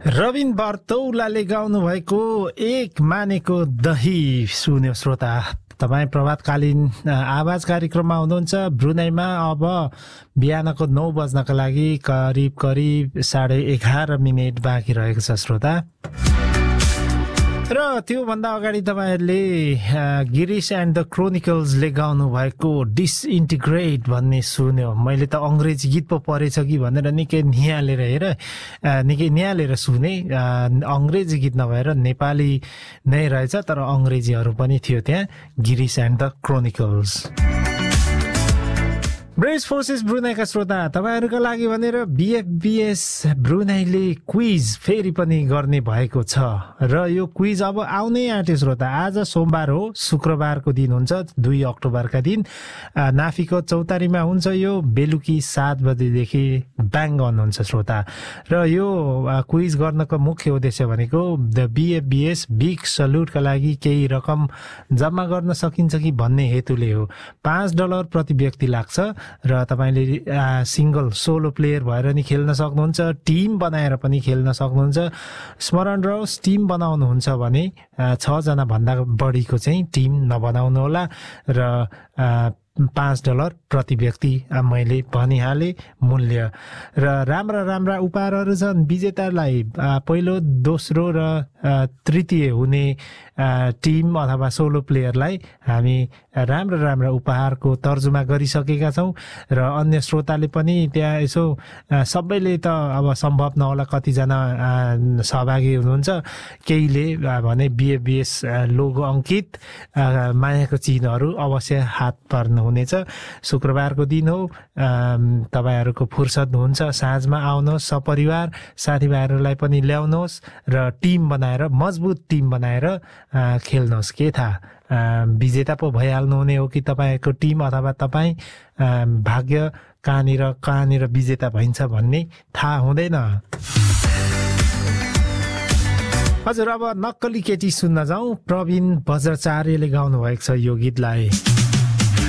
रबिन बर्तौलाले गाउनु भएको एक मानेको दही सुन्यो श्रोता। तपाईँ प्रभातकालीन आवाज कार्यक्रममा हुनुहुन्छ। ब्रुनाईमा अब बिहानको 9 बज्नका लागि करिब 11:30 बाँकी रहेको छ श्रोता। र त्योभन्दा अगाडि तपाईँहरूले गिरीश एन्ड द क्रोनिकल्सले गाउनु भएको डिसइन्टिग्रेट भन्ने सुन्यो। मैले त अङ्ग्रेजी गीत पो परेछ कि भनेर निकै निहालेर सुने। अङ्ग्रेजी गीत नभएर नेपाली नै रहेछ, तर अङ्ग्रेजीहरू पनि थियो त्यहाँ। Girish and the chronicles. ब्रेस फोर्सेस ब्रुनाईका श्रोता, तपाईहरूका लागि भनेर बीएफबीएस ब्रुनाईले क्विज फेरि पनि गर्ने भएको छ र यो क्विज अब आउनै आँट्यो श्रोता। आज सोमबार हो, शुक्रबारको दिन हुन्छ 2 अक्टोबरका दिन। नाफीको चौतारीमा हुन्छ यो। बेलुकी 7 बजेदेखि ब्याङ अन हुन्छ श्रोता। र यो क्विज गर्नको मुख्य उद्देश्य भनेको द बीएफबीएस बिग सल्युटका लागि केही रकम जम्मा गर्न सकिन्छ कि भन्ने हेतुले हो। $5 प्रति व्यक्ति लाग्छ र तपाईले सिंगल सोलो प्लेयर भएर नि खेल्न सक्नुहुन्छ, टिम बनाएर पनि खेल्न सक्नुहुन्छ। स्मरण रहोस्, टिम बनाउनुहुन्छ भने 6 जना भन्दा बढीको चाहिँ टिम नबनाउनु होला। र $5 प्रति व्यक्ति मैले भनिहालेँ मूल्य। र राम्रा उपहारहरू छन्। विजेतालाई पहिलो, दोस्रो र तृतीय हुने टिम अथवा सोलो प्लेयरलाई हामी राम्रा उपहारको तर्जुमा गरिसकेका छौँ। र अन्य श्रोताले पनि त्यहाँ यसो सबैले त अब सम्भव नहोला, कतिजना सहभागी हुनुहुन्छ। केहीले भने बीएफबीएस लोगो अङ्कित मायाको चिन्हहरू अवश्य हात पर्नुहुनेछ। शुक्रबारको दिन हो, तपाईहरूको फुर्सद हुन्छ, साँझमा आउनुहोस्, सपरिवार साथीभाइहरूलाई पनि ल्याउनुहोस् र टिम बनाएर, मजबुत टिम बनाएर खेल्नुहोस्। के थाहा विजेता पो भइहाल्नु हुने हो कि तपाईँको टिम, अथवा तपाईँ भाग्य कहाँनिर विजेता भइन्छ भन्ने थाहा हुँदैन। हजुर, अब नक्कली केटी सुन्न जाउँ। प्रवीण बज्राचार्यले गाउनु भएको छ यो गीतलाई।